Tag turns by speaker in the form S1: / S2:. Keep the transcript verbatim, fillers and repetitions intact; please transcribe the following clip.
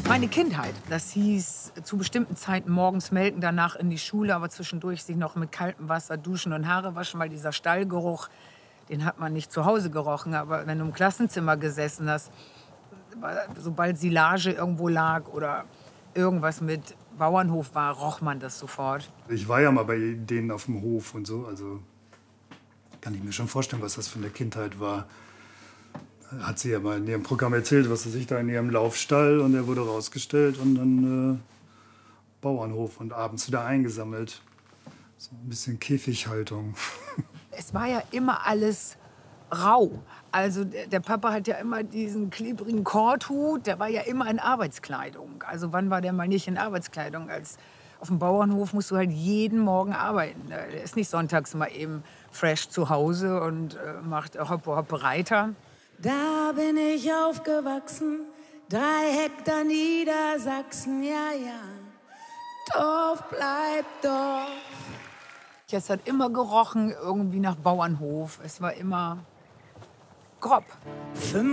S1: Meine Kindheit, das hieß zu bestimmten Zeiten morgens melken, danach in die Schule, aber zwischendurch sich noch mit kaltem Wasser duschen und Haare waschen, weil dieser Stallgeruch, den hat man nicht zu Hause gerochen. Aber wenn du im Klassenzimmer gesessen hast, sobald Silage irgendwo lag oder irgendwas mit Bauernhof war, roch man das sofort.
S2: Ich war ja mal bei denen auf dem Hof und so, also kann ich mir schon vorstellen, was das für eine Kindheit war. Hat sie ja mal in ihrem Programm erzählt, was sie sich da in ihrem Laufstall, und der wurde rausgestellt und dann äh, Bauernhof und abends wieder eingesammelt. So ein bisschen Käfighaltung.
S1: Es war ja immer alles rau. Also der, der Papa hat ja immer diesen klebrigen Korthut, der war ja immer in Arbeitskleidung. Also wann war der mal nicht in Arbeitskleidung? Als auf dem Bauernhof musst du halt jeden Morgen arbeiten. Der ist nicht sonntags mal eben fresh zu Hause und äh, macht Hoppe Hoppe Reiter.
S3: Da bin ich aufgewachsen, drei Hektar Niedersachsen, ja, ja. Dorf bleibt Dorf.
S1: Es hat immer gerochen irgendwie nach Bauernhof. Es war immer grob.